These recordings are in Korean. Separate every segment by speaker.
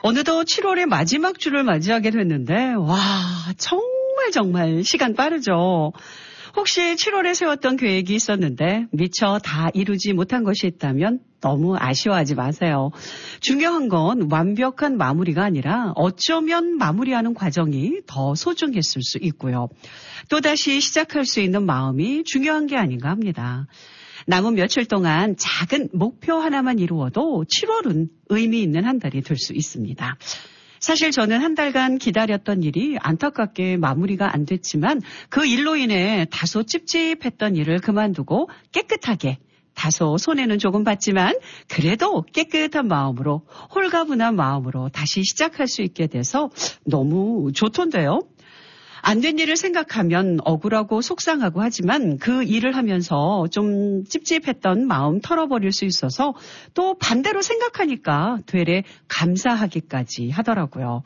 Speaker 1: 어느덧 7월의 마지막 주를 맞이하게 됐는데 와 정말 시간 빠르죠. 혹시 7월에 세웠던 계획이 있었는데 미처 다 이루지 못한 것이 있다면 너무 아쉬워하지 마세요. 중요한 건 완벽한 마무리가 아니라 어쩌면 마무리하는 과정이 더 소중했을 수 있고요. 또다시 시작할 수 있는 마음이 중요한 게 아닌가 합니다. 남은 며칠 동안 작은 목표 하나만 이루어도 7월은 의미 있는 한 달이 될 수 있습니다. 사실 저는 한 달간 기다렸던 일이 안타깝게 마무리가 안 됐지만 그 일로 인해 다소 찝찝했던 일을 그만두고 깨끗하게 다소 손해는 조금 봤지만 그래도 깨끗한 마음으로 홀가분한 마음으로 다시 시작할 수 있게 돼서 너무 좋던데요. 안 된 일을 생각하면 억울하고 속상하고 하지만 그 일을 하면서 좀 찝찝했던 마음 털어버릴 수 있어서 또 반대로 생각하니까 되레 감사하기까지 하더라고요.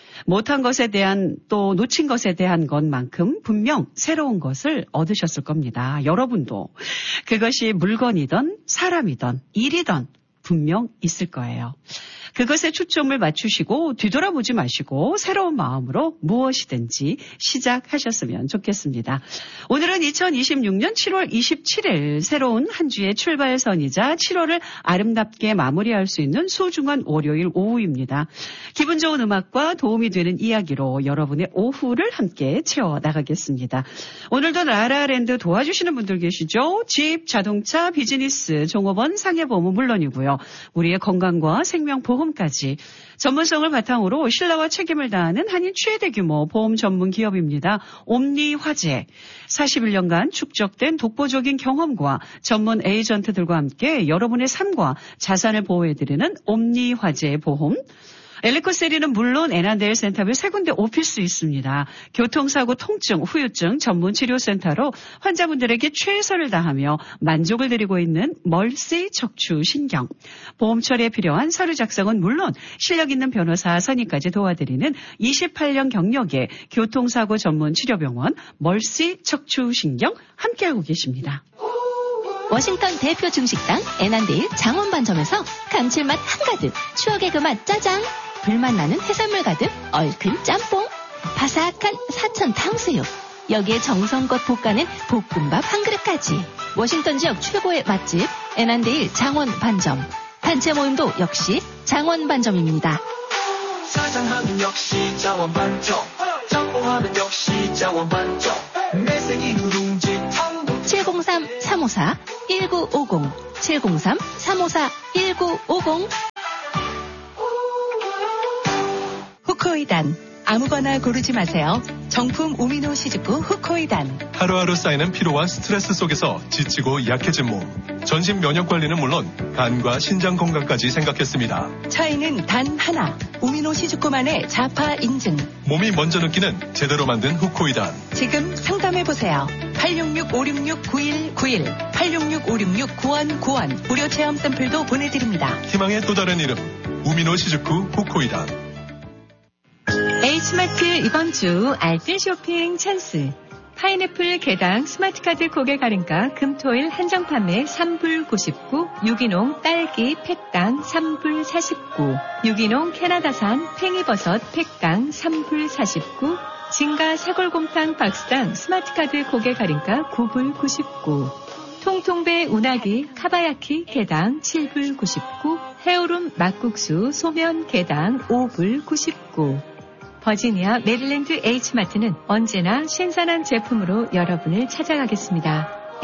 Speaker 1: 못한 것에 대한 또 놓친 것에 대한 것만큼 분명 새로운 것을 얻으셨을 겁니다. 여러분도 그것이 물건이든 사람이든 일이든 분명 있을 거예요. 그것에 초점을 맞추시고 뒤돌아보지 마시고 새로운 마음으로 무엇이든지 시작하셨으면 좋겠습니다. 오늘은 2026년 7월 27일 새로운 한 주의 출발선이자 7월을 아름답게 마무리할 수 있는 소중한 월요일 오후입니다. 기분 좋은 음악과 도움이 되는 이야기로 여러분의 오후를 함께 채워나가겠습니다. 오늘도 라라랜드 도와주시는 분들 계시죠? 집, 자동차, 비즈니스, 종업원, 상해보험은 물론이고요. 우리의 건강과 생명보험 까지 전문성을 바탕으로 신뢰와 책임을 다하는 한인 최대 규모 보험 전문 기업입니다. 옴니화재. 41년간 축적된 독보적인 경험과 전문 에이전트들과 함께 여러분의 삶과 자산을 보호해드리는 옴니화재 보험. 엘리코세리는 물론 애난데일 센터별 세 군데 오피스 있습니다. 교통사고, 통증, 후유증 전문 치료센터로 환자분들에게 최선을 다하며 만족을 드리고 있는 멀시 척추신경. 보험 처리에 필요한 서류 작성은 물론 실력 있는 변호사 선임까지 도와드리는 28년 경력의 교통사고 전문 치료병원 멀시 척추신경 함께하고 계십니다.
Speaker 2: 워싱턴 대표 중식당 애난데일 장원반점에서 감칠맛 한가득, 추억의 그 맛 짜장, 불맛 나는 해산물 가득 얼큰 짬뽕, 바삭한 사천 탕수육, 여기에 정성껏 볶아낸 볶음밥 한 그릇까지. 워싱턴 지역 최고의 맛집 애난데일 장원반점. 단체 모임도 역시 장원반점입니다.
Speaker 3: 사장하면 역시 장원반점, 짬뽕하면 역시 장원반점, 매생이 누룽지 탕
Speaker 2: 703-354-1950 703-354-1950.
Speaker 4: 후코이단 아무거나 고르지 마세요. 정품 우미노 시즈쿠 후코이단.
Speaker 5: 하루하루 쌓이는 피로와 스트레스 속에서 지치고 약해진 몸. 전신 면역 관리는 물론 간과 신장 건강까지 생각했습니다.
Speaker 4: 차이는 단 하나. 우미노 시즈쿠만의 자파 인증.
Speaker 5: 몸이 먼저 느끼는 제대로 만든 후코이단.
Speaker 4: 지금 상담해보세요. 866-566-9191 866-566-9191 무료 체험 샘플도 보내드립니다.
Speaker 5: 희망의 또 다른 이름 우미노 시즈쿠 후코이단.
Speaker 6: H마트 이번 주 알뜰 쇼핑 찬스. 파인애플 개당 스마트카드 고객 할인가 금토일 한정 판매 3불 99, 유기농 딸기 팩당 3불 49, 유기농 캐나다산 팽이버섯 팩당 3불 49, 진가 사골곰탕 박스당 스마트카드 고객 할인가 9불 99, 통통배 운하기 카바야키 개당 7불 99, 해오름 막국수 소면 개당 5불 99. 버지니아 메릴랜드 H마트는 언제나 신선한 제품으로 여러분을 찾아가겠습니다.